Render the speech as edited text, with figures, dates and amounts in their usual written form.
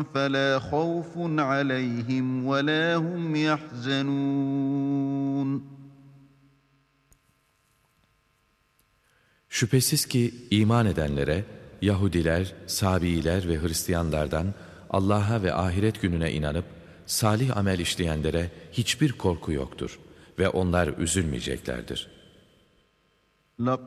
فَلَا خَوْفٌ عَلَيْهِمْ وَلَا هُمْ يَحْزَنُونَ. Şüphesiz ki iman edenlere Yahudiler, Sabiiler ve Hristiyanlardan Allah'a ve ahiret gününe inanıp salih amel işleyenlere hiçbir korku yoktur ve onlar üzülmeyeceklerdir.